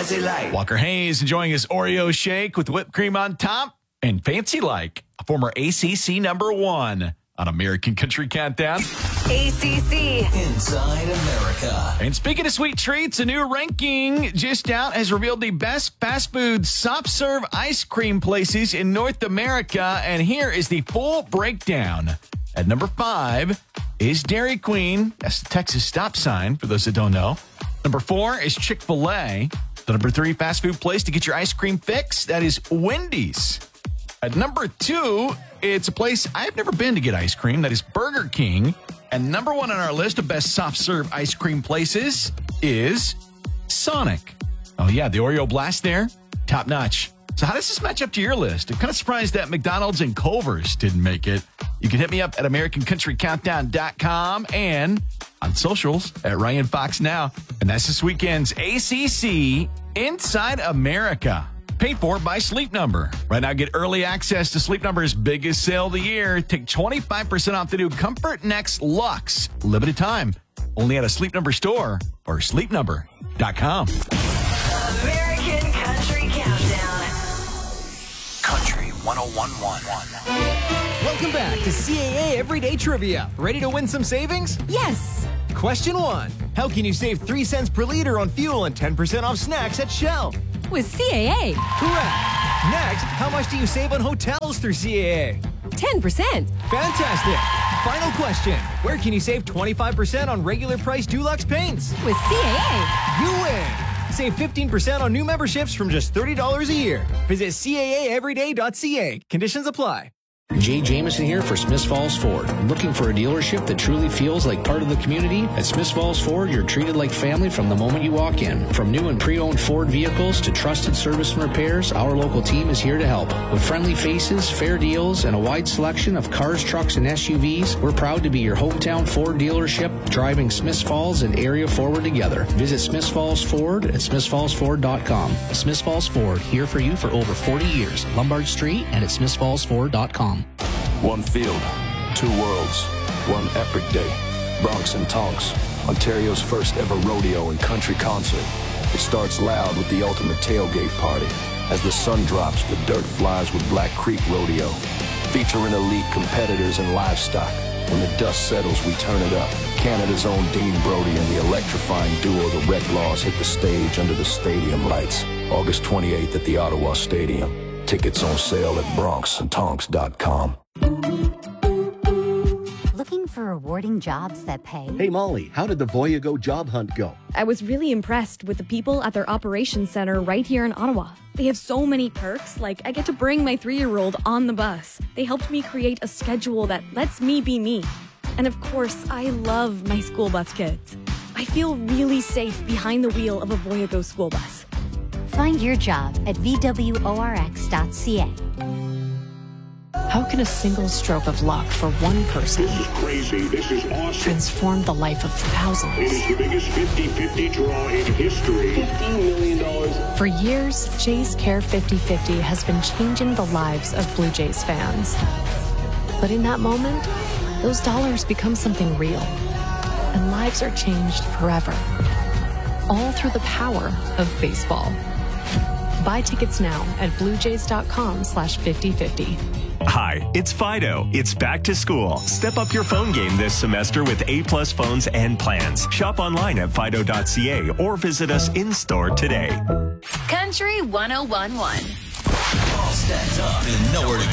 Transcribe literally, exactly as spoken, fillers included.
Fancy Like. Walker Hayes enjoying his Oreo shake with whipped cream on top. And Fancy Like, a former A C C number one on American Country Countdown. A C C. Inside America. And speaking of sweet treats, a new ranking just out has revealed the best fast food soft serve ice cream places in North America. And here is the full breakdown. At number five is Dairy Queen. That's the Texas stop sign, for those that don't know. Number four is Chick-fil-A. The number three fast food place to get your ice cream fix, that is Wendy's. At number two, it's a place I've never been to get ice cream. That is Burger King. And number one on our list of best soft serve ice cream places is Sonic. Oh, yeah, the Oreo Blast there, top notch. So how does this match up to your list? I'm kind of surprised that McDonald's and Culver's didn't make it. You can hit me up at American Country Countdown dot com and on socials at Ryan Fox Now. And that's this weekend's A C C Inside America. Paid for by Sleep Number. Right now, get early access to Sleep Number's biggest sale of the year. Take twenty-five percent off the new Comfort Next Luxe. Limited time. Only at a Sleep Number store or sleep number dot com. American Country Countdown. Country one oh one point one. Welcome back to C A A Everyday Trivia. Ready to win some savings? Yes. Question one. How can you save three cents per liter on fuel and ten percent off snacks at Shell? With C A A. Correct. Next, how much do you save on hotels through C A A? ten percent. Fantastic. Final question. Where can you save twenty-five percent on regular price Dulux paints? With C A A. You win. Save fifteen percent on new memberships from just thirty dollars a year. Visit C A A everyday dot C A. Conditions apply. Jay Jamison here for Smiths Falls Ford. Looking for a dealership that truly feels like part of the community? At Smiths Falls Ford, you're treated like family from the moment you walk in. From new and pre-owned Ford vehicles to trusted service and repairs, our local team is here to help. With friendly faces, fair deals, and a wide selection of cars, trucks, and S U Vs, we're proud to be your hometown Ford dealership, driving Smiths Falls and area forward together. Visit Smiths Falls Ford at smiths falls ford dot com. Smiths Falls Ford, here for you for over forty years. Lombard Street and at smiths falls ford dot com. One field, two worlds, one epic day. Bronx and Tonks, Ontario's first ever rodeo and country concert. It starts loud with the ultimate tailgate party. As the sun drops, the dirt flies with Black Creek Rodeo. Featuring elite competitors and livestock. When the dust settles, we turn it up. Canada's own Dean Brody and the electrifying duo the Redlaws hit the stage under the stadium lights. August twenty-eighth at the Ottawa Stadium. Tickets on sale at bronx and tonks dot com. Looking for rewarding jobs that pay? Hey, Molly, how did the Voyago job hunt go? I was really impressed with the people at their operations center right here in Ottawa. They have so many perks, like I get to bring my three-year-old on the bus. They helped me create a schedule that lets me be me. And of course, I love my school bus kids. I feel really safe behind the wheel of a Voyago school bus. Find your job at v w o r x dot c a. How can a single stroke of luck for one person this is crazy. This is awesome. transform the life of thousands? It is the biggest fifty-fifty draw in history. fifteen million dollars. For years, Jays Care fifty fifty has been changing the lives of Blue Jays fans. But in that moment, those dollars become something real. And lives are changed forever. All through the power of baseball. Buy tickets now at bluejays.com slash 5050. Hi, it's Fido. It's back to school. Step up your phone game this semester with A-plus phones and plans. Shop online at fido dot c a or visit us in-store today. Country one oh one point one. All stacked up and nowhere to